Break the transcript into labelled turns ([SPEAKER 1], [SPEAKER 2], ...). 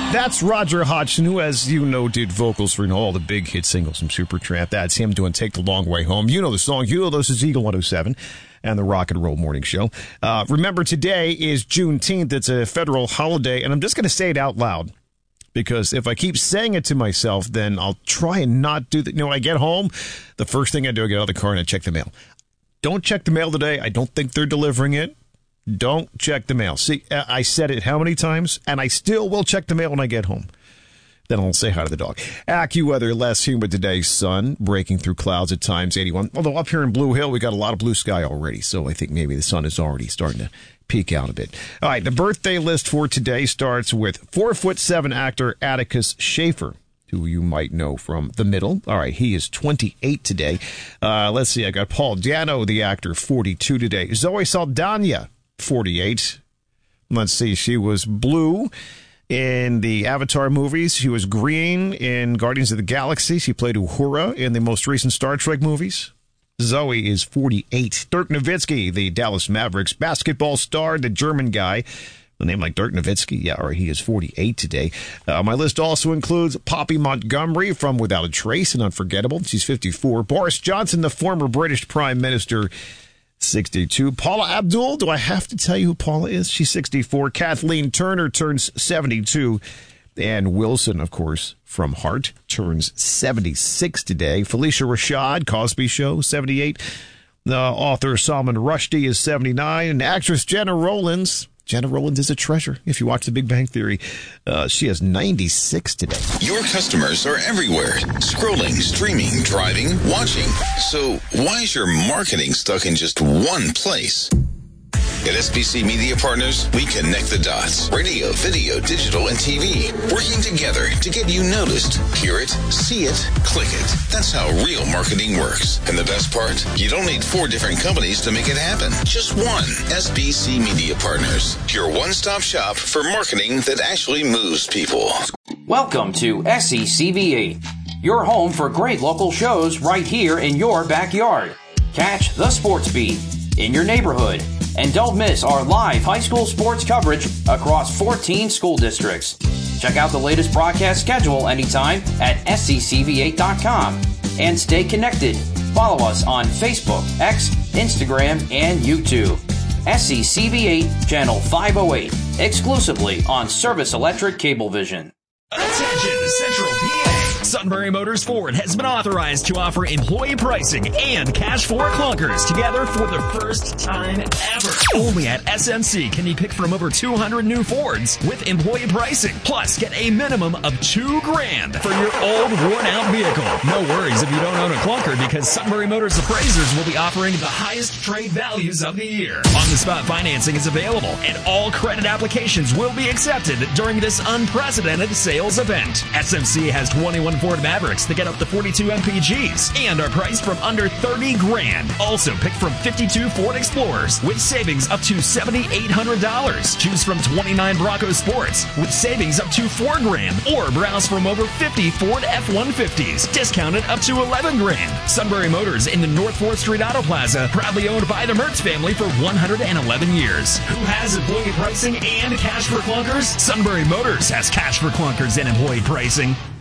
[SPEAKER 1] That's Roger Hodgson, who, as you know, did vocals for all the big hit singles from Supertramp. That's him doing Take the Long Way Home. You know the song. You know this is Eagle 107 and the Rock and Roll Morning Show. Remember, today is Juneteenth. It's a federal holiday, and I'm just going to say it out loud, because if I keep saying it to myself, then I'll try and not do that. You know, when I get home, the first thing I do, I get out of the car and I check the mail. Don't check the mail today. I don't think they're delivering it. Don't check the mail. See, I said it how many times? And I still will check the mail when I get home. Then I'll say hi to the dog. AccuWeather, less humid today. Sun breaking through clouds at times, 81. Although up here in Blue Hill, we got a lot of blue sky already. So I think maybe the sun is already starting to peek out a bit. All right, the birthday list for today starts with 4'7" actor Atticus Shaffer, who you might know from The Middle. All right, he is 28 today. Let's see, I got Paul Dano, the actor, 42 today. Zoe Saldana, 48. Let's see, she was blue in the Avatar movies. She was green in Guardians of the Galaxy. She played Uhura in the most recent Star Trek movies. Zoe is 48. Dirk Nowitzki, the Dallas Mavericks basketball star, the German guy. A name like Dirk Nowitzki, yeah, all right, he is 48 today. My list also includes Poppy Montgomery from Without a Trace and Unforgettable. She's 54. Boris Johnson, the former British Prime Minister, 62. Paula Abdul, do I have to tell you who Paula is? She's 64. Kathleen Turner turns 72. And Wilson, of course, from Heart, turns 76 today. Felicia Rashad, Cosby Show, 78. The author Salman Rushdie is 79. And actress Jenna Rollins is a treasure. If you watch The Big Bang Theory, she is 96 today.
[SPEAKER 2] Your customers are everywhere. Scrolling, streaming, driving, watching. So why is your marketing stuck in just one place? At SBC Media Partners, we connect the dots. Radio, video, digital, and TV. Working together to get you noticed. Hear it, see it, click it. That's how real marketing works. And the best part? You don't need 4 different companies to make it happen. Just one. SBC Media Partners. Your one-stop shop for marketing that actually moves people.
[SPEAKER 3] Welcome to SECV8, your home for great local shows right here in your backyard. Catch the Sports Beat in your neighborhood. And don't miss our live high school sports coverage across 14 school districts. Check out the latest broadcast schedule anytime at sccv8.com. And stay connected. Follow us on Facebook, X, Instagram, and YouTube. SECV8 Channel 508, exclusively on Service Electric Cablevision.
[SPEAKER 4] Attention, Central PA! Sunbury Motors Ford has been authorized to offer employee pricing and cash for clunkers together for the first time ever. Only at SMC can you pick from over 200 new Fords with employee pricing. Plus, get a minimum of $2,000 for your old, worn-out vehicle. No worries if you don't own a clunker, because Sunbury Motors appraisers will be offering the highest trade values of the year. On-the-spot financing is available, and all credit applications will be accepted during this unprecedented sales event. SMC has 21 Ford Mavericks that get up to 42 MPGs and are priced from under $30,000. Also, pick from 52 Ford Explorers with savings up to $7,800. Choose from 29 Bronco Sports with savings up to $4,000, or browse from over 50 Ford F-150s discounted up to $11,000. Sunbury Motors in the North 4th Street Auto Plaza, proudly owned by the Mertz family for 111 years. Who has employee pricing and cash for clunkers? Sunbury Motors has cash for clunkers and employee pricing.